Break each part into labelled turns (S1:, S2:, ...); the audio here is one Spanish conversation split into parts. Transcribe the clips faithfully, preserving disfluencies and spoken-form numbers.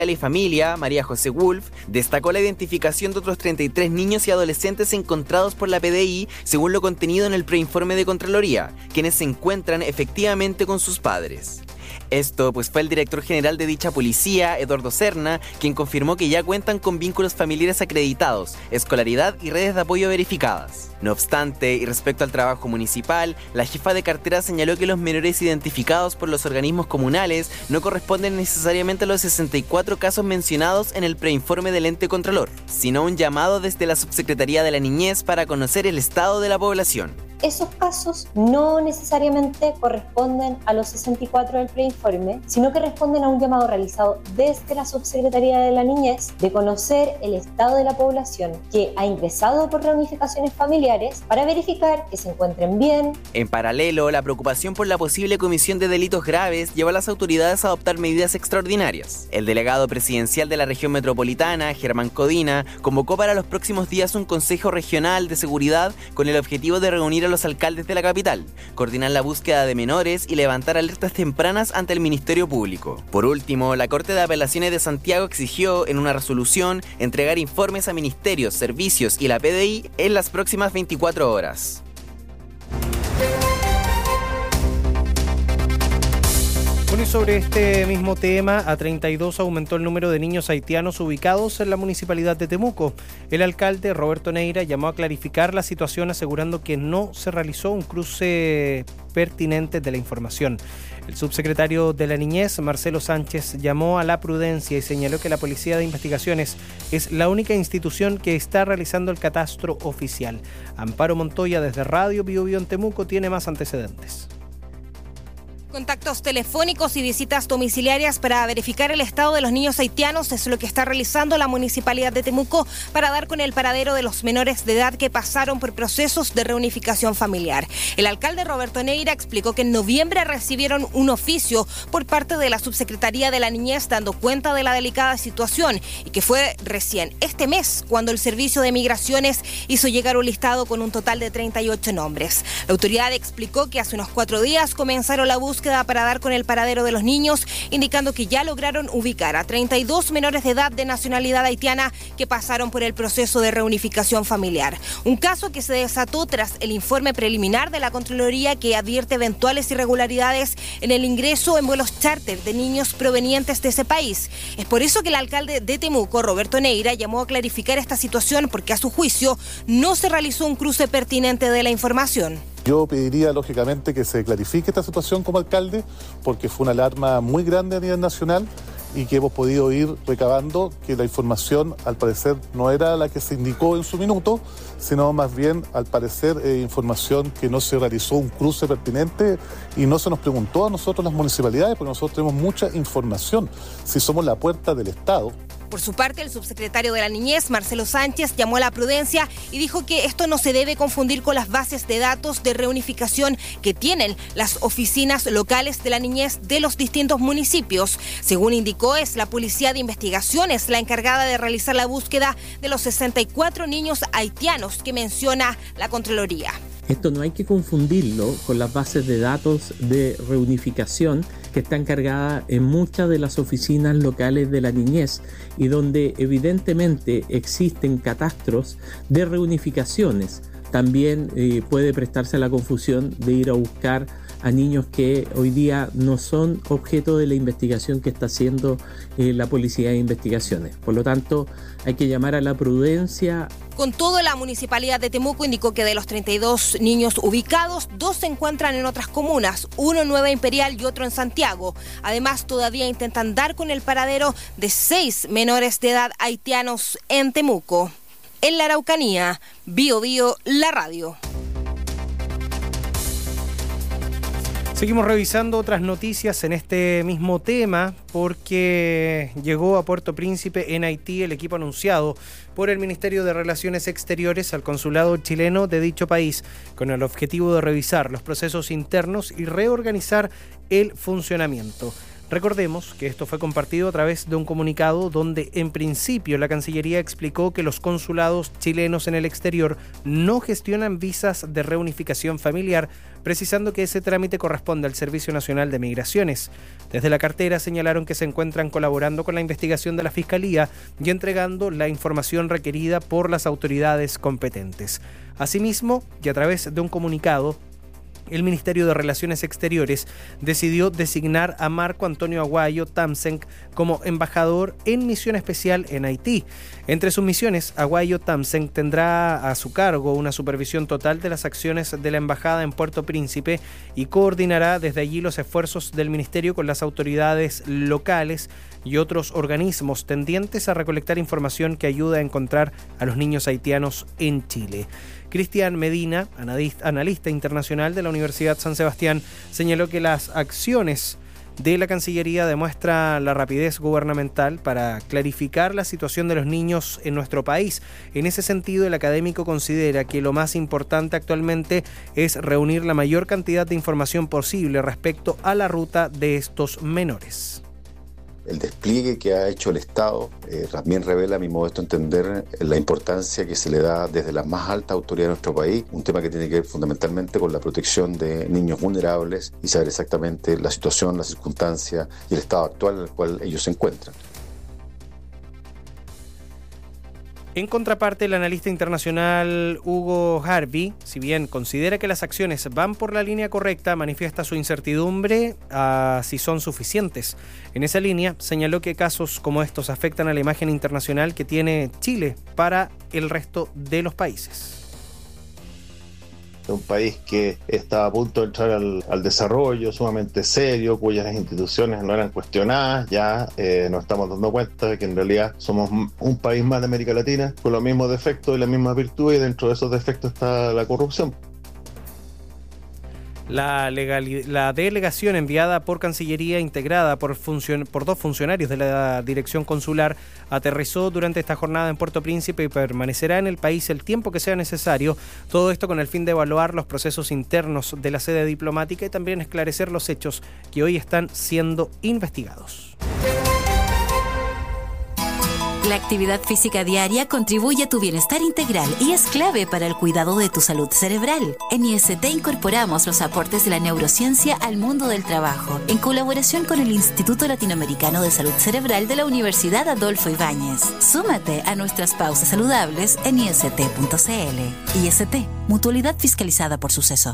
S1: y Familia, María José Wolf, destacó la identificación de otros treinta y tres niños y adolescentes encontrados por la P D I, según lo contenido en el preinforme de Contraloría, quienes se encuentran efectivamente con sus padres. Esto pues fue el director general de dicha policía, Eduardo Serna, quien confirmó que ya cuentan con vínculos familiares acreditados, escolaridad y redes de apoyo verificadas. No obstante, y respecto al trabajo municipal, la jefa de cartera señaló que los menores identificados por los organismos comunales no corresponden necesariamente a los sesenta y cuatro casos mencionados en el preinforme del ente Contralor, sino un llamado desde la Subsecretaría de la Niñez para conocer el estado de la población.
S2: Esos casos no necesariamente corresponden a los sesenta y cuatro del preinforme, sino que responden a un llamado realizado desde la Subsecretaría de la Niñez de conocer el estado de la población que ha ingresado por reunificaciones familiares para verificar que se encuentren bien.
S1: En paralelo, la preocupación por la posible comisión de delitos graves lleva a las autoridades a adoptar medidas extraordinarias. El delegado presidencial de la región metropolitana, Germán Codina, convocó para los próximos días un Consejo Regional de Seguridad con el objetivo de reunir a los alcaldes de la capital, coordinar la búsqueda de menores y levantar alertas tempranas ante el Ministerio Público. Por último, la Corte de Apelaciones de Santiago exigió, en una resolución, entregar informes a ministerios, servicios y la P D I en las próximas veinticuatro horas.
S3: Bueno, y sobre este mismo tema, a treinta y dos aumentó el número de niños haitianos ubicados en la municipalidad de Temuco. El alcalde, Roberto Neira, llamó a clarificar la situación asegurando que no se realizó un cruce pertinente de la información. El subsecretario de la Niñez, Marcelo Sánchez, llamó a la prudencia y señaló que la Policía de Investigaciones es la única institución que está realizando el catastro oficial. Amparo Montoya, desde Radio Bio Bio en Temuco, tiene más antecedentes.
S4: Contactos telefónicos y visitas domiciliarias para verificar el estado de los niños haitianos es lo que está realizando la Municipalidad de Temuco para dar con el paradero de los menores de edad que pasaron por procesos de reunificación familiar. El alcalde Roberto Neira explicó que en noviembre recibieron un oficio por parte de la Subsecretaría de la Niñez dando cuenta de la delicada situación y que fue recién este mes cuando el Servicio de Migraciones hizo llegar un listado con un total de treinta y ocho nombres. La autoridad explicó que hace unos cuatro días comenzaron la búsqueda para dar con el paradero de los niños, indicando que ya lograron ubicar a treinta y dos menores de edad de nacionalidad haitiana que pasaron por el proceso de reunificación familiar. Un caso que se desató tras el informe preliminar de la Contraloría que advierte eventuales irregularidades en el ingreso en vuelos charter de niños provenientes de ese país. Es por eso que el alcalde de Temuco, Roberto Neira, llamó a clarificar esta situación porque a su juicio no se realizó un cruce pertinente de la información.
S5: Yo pediría, lógicamente, que se clarifique esta situación como alcalde, porque fue una alarma muy grande a nivel nacional y que hemos podido ir recabando que la información, al parecer, no era la que se indicó en su minuto, sino más bien, al parecer, eh, información que no se realizó un cruce pertinente y no se nos preguntó a nosotros las municipalidades, porque nosotros tenemos mucha información. Si somos la puerta del Estado.
S4: Por su parte, el subsecretario de la Niñez, Marcelo Sánchez, llamó a la prudencia y dijo que esto no se debe confundir con las bases de datos de reunificación que tienen las oficinas locales de la niñez de los distintos municipios. Según indicó, es la Policía de Investigaciones la encargada de realizar la búsqueda de los sesenta y cuatro niños haitianos que menciona la Contraloría.
S6: Esto no hay que confundirlo con las bases de datos de reunificación que están cargadas en muchas de las oficinas locales de la niñez y donde evidentemente existen catastros de reunificaciones. También eh, puede prestarse a la confusión de ir a buscar a niños que hoy día no son objeto de la investigación que está haciendo eh, la Policía de Investigaciones. Por lo tanto, hay que llamar a la prudencia.
S4: Con todo, la Municipalidad de Temuco indicó que de los treinta y dos niños ubicados, dos se encuentran en otras comunas, uno en Nueva Imperial y otro en Santiago. Además, todavía intentan dar con el paradero de seis menores de edad haitianos en Temuco. En la Araucanía, Bio Bio, la radio.
S3: Seguimos revisando otras noticias en este mismo tema porque llegó a Puerto Príncipe en Haití el equipo anunciado por el Ministerio de Relaciones Exteriores al consulado chileno de dicho país con el objetivo de revisar los procesos internos y reorganizar el funcionamiento. Recordemos que esto fue compartido a través de un comunicado donde en principio la Cancillería explicó que los consulados chilenos en el exterior no gestionan visas de reunificación familiar, precisando que ese trámite corresponde al Servicio Nacional de Migraciones. Desde la cartera señalaron que se encuentran colaborando con la investigación de la Fiscalía y entregando la información requerida por las autoridades competentes. Asimismo, y a través de un comunicado, el Ministerio de Relaciones Exteriores decidió designar a Marco Antonio Aguayo Tamsenk como embajador en misión especial en Haití. Entre sus misiones, Aguayo Tamsenk tendrá a su cargo una supervisión total de las acciones de la embajada en Puerto Príncipe y coordinará desde allí los esfuerzos del Ministerio con las autoridades locales y otros organismos tendientes a recolectar información que ayude a encontrar a los niños haitianos en Chile. Cristian Medina, analista internacional de la Universidad San Sebastián, señaló que las acciones de la Cancillería demuestran la rapidez gubernamental para clarificar la situación de los niños en nuestro país. En ese sentido, el académico considera que lo más importante actualmente es reunir la mayor cantidad de información posible respecto a la ruta de estos menores.
S7: El despliegue que ha hecho el Estado eh, también revela, a mi modesto entender, la importancia que se le da desde las más altas autoridades de nuestro país, un tema que tiene que ver fundamentalmente con la protección de niños vulnerables y saber exactamente la situación, la circunstancia y el estado actual en el cual ellos se encuentran.
S3: En contraparte, el analista internacional Hugo Harvey, si bien considera que las acciones van por la línea correcta, manifiesta su incertidumbre a si son suficientes. En esa línea, señaló que casos como estos afectan a la imagen internacional que tiene Chile para el resto de los países.
S8: Un país que está a punto de entrar al, al desarrollo, sumamente serio, cuyas instituciones no eran cuestionadas. Ya eh, nos estamos dando cuenta de que en realidad somos un país más de América Latina con los mismos defectos y las mismas virtudes, y dentro de esos defectos está la corrupción.
S3: La, legal, la delegación enviada por Cancillería, integrada por, funcion, por dos funcionarios de la Dirección Consular, aterrizó durante esta jornada en Puerto Príncipe y permanecerá en el país el tiempo que sea necesario. Todo esto con el fin de evaluar los procesos internos de la sede diplomática y también esclarecer los hechos que hoy están siendo investigados.
S9: La actividad física diaria contribuye a tu bienestar integral y es clave para el cuidado de tu salud cerebral. En I S T incorporamos los aportes de la neurociencia al mundo del trabajo, en colaboración con el Instituto Latinoamericano de Salud Cerebral de la Universidad Adolfo Ibáñez. Súmate a nuestras pausas saludables en I S T punto C L. I S T, mutualidad fiscalizada por Suceso.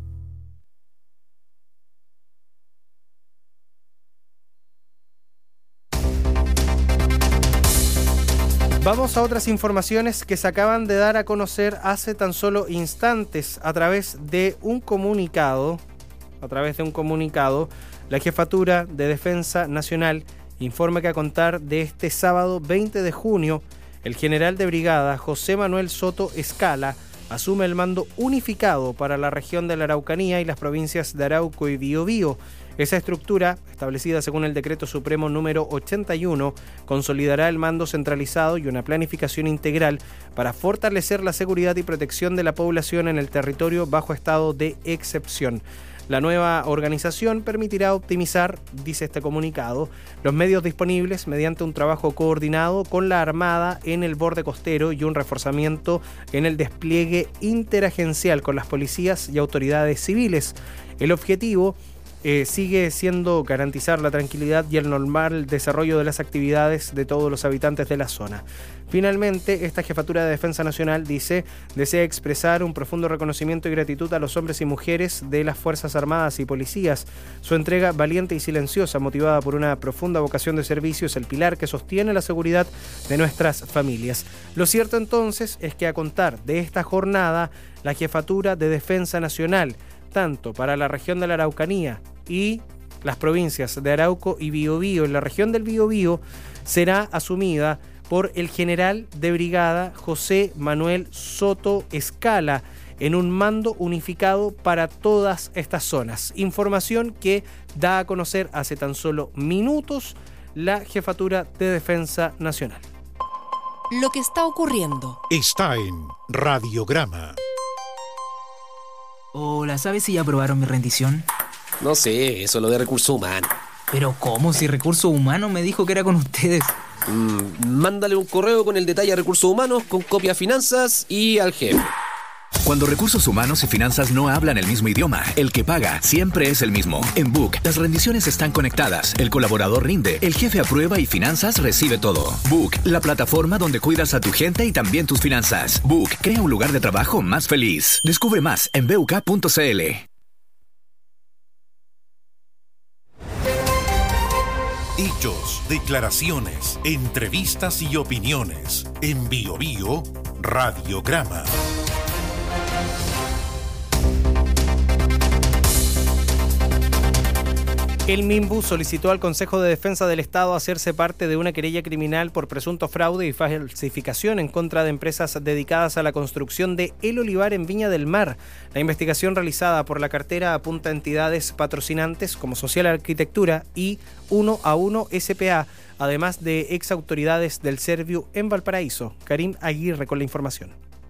S3: Vamos a otras informaciones que se acaban de dar a conocer hace tan solo instantes a través de un comunicado. A través de un comunicado, la Jefatura de Defensa Nacional informa que a contar de este sábado veinte de junio, el general de brigada José Manuel Soto Escala asume el mando unificado para la región de la Araucanía y las provincias de Arauco y Biobío. Esa estructura, establecida según el Decreto Supremo número ochenta y uno, consolidará el mando centralizado y una planificación integral para fortalecer la seguridad y protección de la población en el territorio bajo estado de excepción. La nueva organización permitirá optimizar, dice este comunicado, los medios disponibles mediante un trabajo coordinado con la Armada en el borde costero y un reforzamiento en el despliegue interagencial con las policías y autoridades civiles. El objetivo Eh, sigue siendo garantizar la tranquilidad y el normal desarrollo de las actividades de todos los habitantes de la zona. Finalmente, esta Jefatura de Defensa Nacional, dice, desea expresar un profundo reconocimiento y gratitud a los hombres y mujeres de las Fuerzas Armadas y Policías. Su entrega valiente y silenciosa, motivada por una profunda vocación de servicio, es el pilar que sostiene la seguridad de nuestras familias. Lo cierto entonces es que a contar de esta jornada, la Jefatura de Defensa Nacional, tanto para la región de la Araucanía y las provincias de Arauco y Biobío, en la región del Biobío, será asumida por el general de brigada José Manuel Soto Escala, en un mando unificado para todas estas zonas. Información que da a conocer hace tan solo minutos la Jefatura de Defensa Nacional.
S10: Lo que está ocurriendo
S11: está en Radiograma.
S12: Hola, ¿sabes si ya aprobaron mi rendición?
S13: No sé, eso lo de recursos humanos.
S12: Pero ¿cómo? Si Recursos Humanos me dijo que era con ustedes.
S13: Mm, mándale un correo con el detalle a Recursos Humanos, con copia a Finanzas y al jefe.
S14: Cuando Recursos Humanos y Finanzas no hablan el mismo idioma, el que paga siempre es el mismo. En Book, las rendiciones están conectadas, el colaborador rinde, el jefe aprueba y Finanzas recibe todo. Book, la plataforma donde cuidas a tu gente y también tus finanzas. Book, crea un lugar de trabajo más feliz. Descubre más en b u k punto c l.
S11: Hechos, declaraciones, entrevistas y opiniones. En Bio Bio, Radiograma.
S3: El MIMBU solicitó al Consejo de Defensa del Estado hacerse parte de una querella criminal por presunto fraude y falsificación en contra de empresas dedicadas a la construcción de El Olivar en Viña del Mar. La investigación realizada por la cartera apunta a entidades patrocinantes como Social Arquitectura y uno a uno S P A, además de ex autoridades del Serviu en Valparaíso. Karim Aguirre con la información.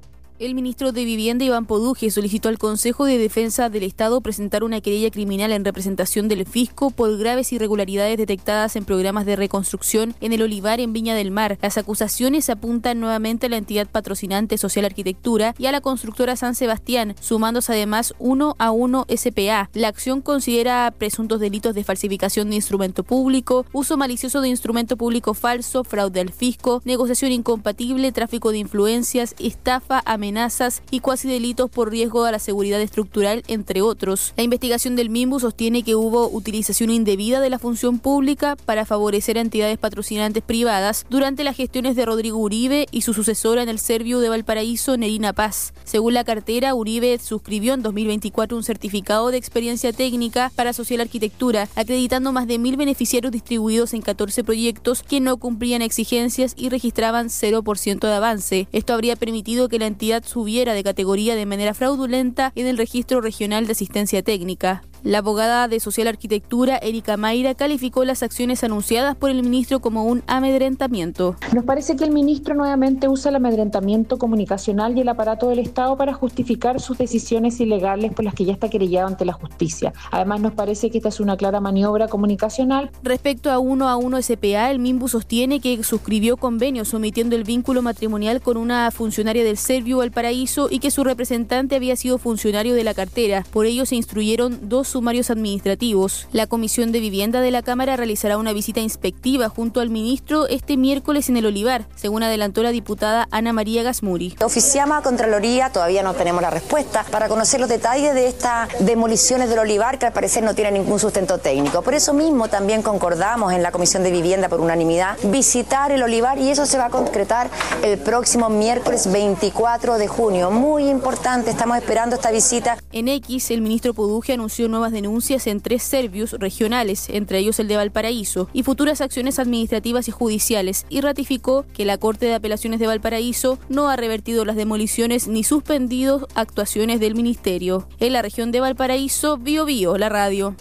S15: El ministro de Vivienda, Iván Poduje, solicitó al Consejo de Defensa del Estado presentar una querella criminal en representación del fisco por graves irregularidades detectadas en programas de reconstrucción en El Olivar en Viña del Mar. Las acusaciones apuntan nuevamente a la entidad patrocinante Social Arquitectura y a la constructora San Sebastián, sumándose además uno a uno S P A. La acción considera presuntos delitos de falsificación de instrumento público, uso malicioso de instrumento público falso, fraude al fisco, negociación incompatible, tráfico de influencias, estafa, amenazas y cuasi delitos por riesgo a la seguridad estructural, entre otros. La investigación del MIMBU sostiene que hubo utilización indebida de la función pública para favorecer a entidades patrocinantes privadas durante las gestiones de Rodrigo Uribe y su sucesora en el Serviu de Valparaíso, Nerina Paz. Según la cartera, Uribe suscribió en dos mil veinticuatro un certificado de experiencia técnica para Social Arquitectura, acreditando más de mil beneficiarios distribuidos en catorce proyectos que no cumplían exigencias y registraban cero por ciento de avance. Esto habría permitido que la entidad subiera de categoría de manera fraudulenta en el Registro Regional de Asistencia Técnica. La abogada de Social Arquitectura, Erika Mayra, calificó las acciones anunciadas por el ministro como un amedrentamiento.
S16: Nos parece que el ministro nuevamente usa el amedrentamiento comunicacional y el aparato del Estado para justificar sus decisiones ilegales por las que ya está querellado ante la justicia. Además, nos parece que esta es una clara maniobra comunicacional.
S15: Respecto a uno a uno S P A, el MIMBU sostiene que suscribió convenios omitiendo el vínculo matrimonial con una funcionaria del Serviu Valparaíso y que su representante había sido funcionario de la cartera. Por ello se instruyeron dos sumarios administrativos. La Comisión de Vivienda de la Cámara realizará una visita inspectiva junto al ministro este miércoles en El Olivar, según adelantó la diputada Ana María Gasmuri.
S17: Oficiamos a Contraloría, todavía no tenemos la respuesta, para conocer los detalles de estas demoliciones del Olivar que al parecer no tienen ningún sustento técnico. Por eso mismo también concordamos en la Comisión de Vivienda por unanimidad visitar El Olivar y eso se va a concretar el próximo miércoles veinticuatro de junio. Muy importante, estamos esperando esta visita.
S15: En X, el ministro Poduje anunció nuevas denuncias en tres servius regionales, entre ellos el de Valparaíso, y futuras acciones administrativas y judiciales, y ratificó que la Corte de Apelaciones de Valparaíso no ha revertido las demoliciones ni suspendido actuaciones del ministerio. En la región de Valparaíso, Bio Bio, la radio.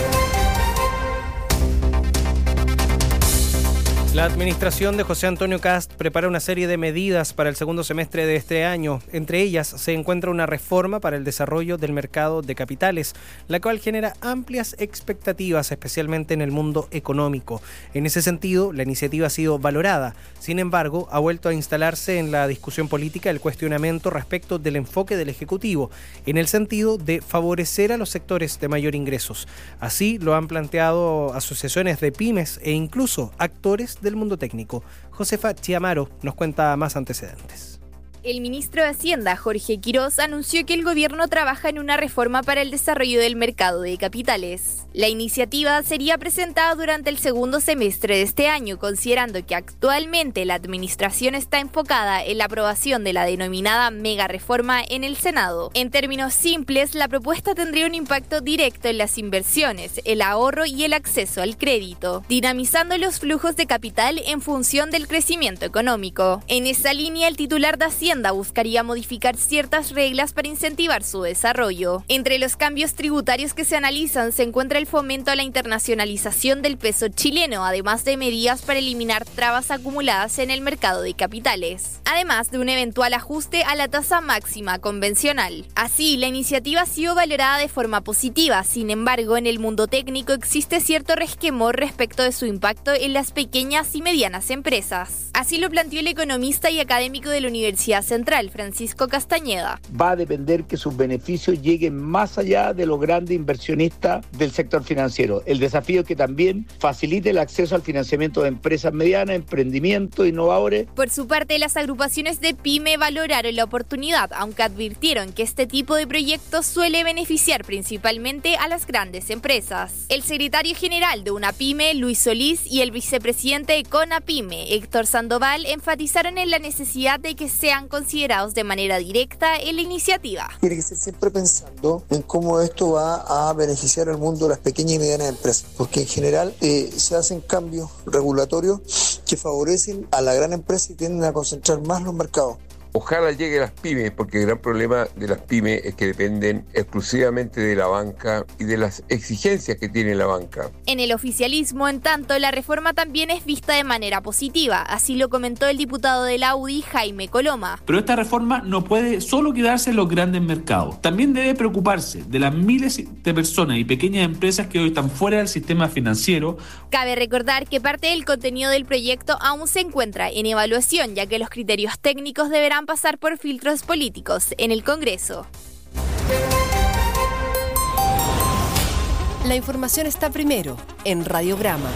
S3: La administración de José Antonio Kast prepara una serie de medidas para el segundo semestre de este año. Entre ellas se encuentra una reforma para el desarrollo del mercado de capitales, la cual genera amplias expectativas, especialmente en el mundo económico. En ese sentido, la iniciativa ha sido valorada. Sin embargo, ha vuelto a instalarse en la discusión política el cuestionamiento respecto del enfoque del Ejecutivo, en el sentido de favorecer a los sectores de mayor ingresos. Así lo han planteado asociaciones de pymes e incluso actores del mundo técnico. Josefa Chiamaro nos cuenta más antecedentes.
S18: El ministro de Hacienda, Jorge Quiroz, anunció que el gobierno trabaja en una reforma para el desarrollo del mercado de capitales. La iniciativa sería presentada durante el segundo semestre de este año, considerando que actualmente la administración está enfocada en la aprobación de la denominada mega reforma en el Senado. En términos simples, la propuesta tendría un impacto directo en las inversiones, el ahorro y el acceso al crédito, dinamizando los flujos de capital en función del crecimiento económico. En esa línea, el titular de Hacienda Hacienda buscaría modificar ciertas reglas para incentivar su desarrollo. Entre los cambios tributarios que se analizan se encuentra el fomento a la internacionalización del peso chileno, además de medidas para eliminar trabas acumuladas en el mercado de capitales, además de un eventual ajuste a la tasa máxima convencional. Así, la iniciativa ha sido valorada de forma positiva. Sin embargo, en el mundo técnico existe cierto resquemor respecto de su impacto en las pequeñas y medianas empresas. Así lo planteó el economista y académico de la Universidad Central, Francisco Castañeda.
S19: Va a depender que sus beneficios lleguen más allá de los grandes inversionistas del sector financiero. El desafío es que también facilite el acceso al financiamiento de empresas medianas, emprendimientos, innovadores.
S18: Por su parte, las agrupaciones de PYME valoraron la oportunidad, aunque advirtieron que este tipo de proyectos suele beneficiar principalmente a las grandes empresas. El secretario general de UNAPYME, Luis Solís, y el vicepresidente de CONAPYME, Héctor Sandoval, enfatizaron en la necesidad de que sean considerados de manera directa en la iniciativa.
S20: Tiene que ser siempre pensando en cómo esto va a beneficiar al mundo de las pequeñas y medianas empresas, porque en general eh, se hacen cambios regulatorios que favorecen a la gran empresa y tienden a concentrar más los mercados.
S21: Ojalá llegue a las pymes, porque el gran problema de las pymes es que dependen exclusivamente de la banca y de las exigencias que tiene la banca.
S18: En el oficialismo, en tanto, la reforma también es vista de manera positiva. Así lo comentó el diputado de la U D I, Jaime Coloma.
S22: Pero esta reforma no puede solo quedarse en los grandes mercados. También debe preocuparse de las miles de personas y pequeñas empresas que hoy están fuera del sistema financiero.
S18: Cabe recordar que parte del contenido del proyecto aún se encuentra en evaluación, ya que los criterios técnicos deberán pasar por filtros políticos en el Congreso.
S10: La información está primero en Radiograma.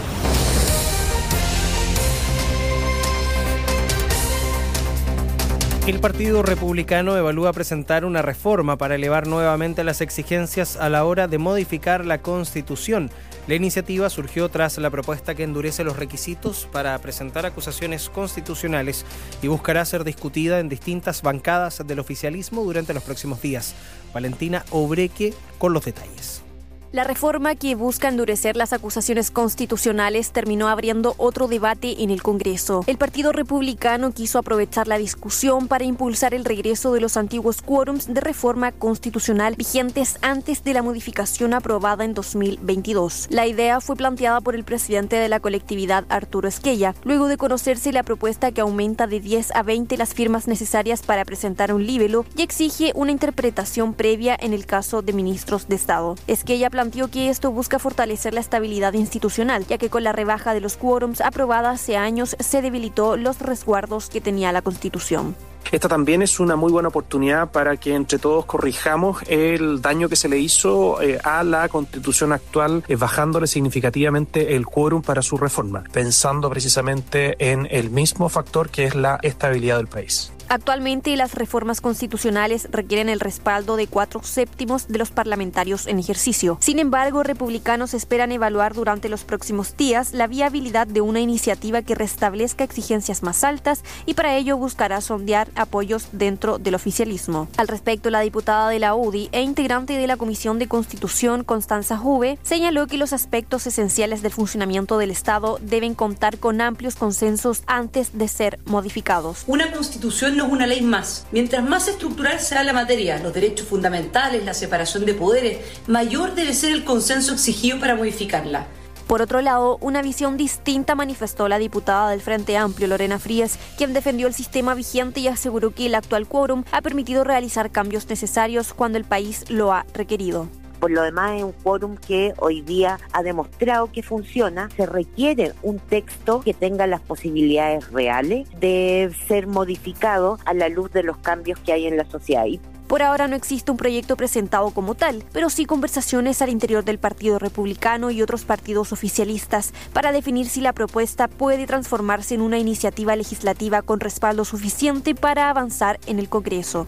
S3: El Partido Republicano evalúa presentar una reforma para elevar nuevamente las exigencias a la hora de modificar la Constitución. La iniciativa surgió tras la propuesta que endurece los requisitos para presentar acusaciones constitucionales y buscará ser discutida en distintas bancadas del oficialismo durante los próximos días. Valentina Obreque con los detalles.
S23: La reforma que busca endurecer las acusaciones constitucionales terminó abriendo otro debate en el Congreso. El Partido Republicano quiso aprovechar la discusión para impulsar el regreso de los antiguos quórums de reforma constitucional vigentes antes de la modificación aprobada en dos mil veintidós. La idea fue planteada por el presidente de la colectividad, Arturo Esquella, luego de conocerse la propuesta que aumenta de diez a veinte las firmas necesarias para presentar un líbelo y exige una interpretación previa en el caso de ministros de Estado. Esquella planteó que esto busca fortalecer la estabilidad institucional, ya que con la rebaja de los quórums aprobada hace años se debilitó los resguardos que tenía la Constitución.
S24: Esta también es una muy buena oportunidad para que entre todos corrijamos el daño que se le hizo eh, a la Constitución actual, eh, bajándole significativamente el quórum para su reforma, pensando precisamente en el mismo factor que es la estabilidad del país.
S23: Actualmente, las reformas constitucionales requieren el respaldo de cuatro séptimos de los parlamentarios en ejercicio. Sin embargo, republicanos esperan evaluar durante los próximos días la viabilidad de una iniciativa que restablezca exigencias más altas y para ello buscará sondear apoyos dentro del oficialismo. Al respecto, la diputada de la U D I e integrante de la Comisión de Constitución, Constanza Juve, señaló que los aspectos esenciales del funcionamiento del Estado deben contar con amplios consensos antes de ser modificados.
S25: Una constitución no es una ley más. Mientras más estructural sea la materia, los derechos fundamentales, la separación de poderes, mayor debe ser el consenso exigido para modificarla.
S23: Por otro lado, una visión distinta manifestó la diputada del Frente Amplio, Lorena Frías, quien defendió el sistema vigente y aseguró que el actual quórum ha permitido realizar cambios necesarios cuando el país lo ha requerido.
S26: Por lo demás, es un quórum que hoy día ha demostrado que funciona. Se requiere un texto que tenga las posibilidades reales de ser modificado a la luz de los cambios que hay en la sociedad.
S23: Por ahora no existe un proyecto presentado como tal, pero sí conversaciones al interior del Partido Republicano y otros partidos oficialistas para definir si la propuesta puede transformarse en una iniciativa legislativa con respaldo suficiente para avanzar en el Congreso.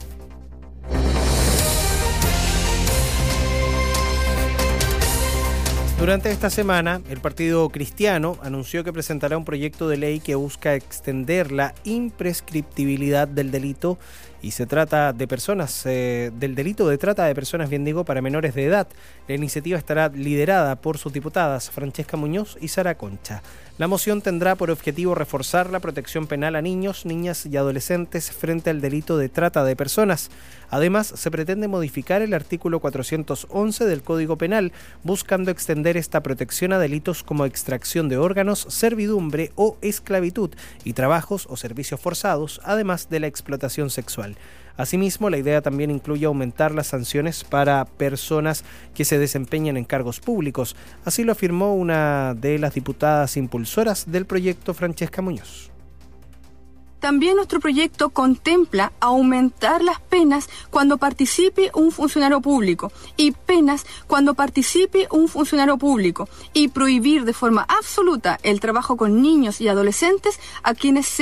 S3: Durante esta semana, el Partido Cristiano anunció que presentará un proyecto de ley que busca extender la imprescriptibilidad del delito y se trata de personas, eh, del delito de trata de personas, bien digo, para menores de edad. La iniciativa estará liderada por sus diputadas Francesca Muñoz y Sara Concha. La moción tendrá por objetivo reforzar la protección penal a niños, niñas y adolescentes frente al delito de trata de personas. Además, se pretende modificar el artículo cuatrocientos once del Código Penal, buscando extender esta protección a delitos como extracción de órganos, servidumbre o esclavitud y trabajos o servicios forzados, además de la explotación sexual. Asimismo, la idea también incluye aumentar las sanciones para personas que se desempeñan en cargos públicos. Así lo afirmó una de las diputadas impulsoras del proyecto, Francesca Muñoz.
S1: También nuestro proyecto contempla aumentar las penas cuando participe un funcionario público y penas cuando participe un funcionario público y prohibir de forma absoluta el trabajo con niños y adolescentes a quienes se